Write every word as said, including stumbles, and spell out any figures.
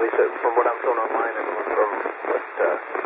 we said, from what I'm shown online, everyone's from, but, uh,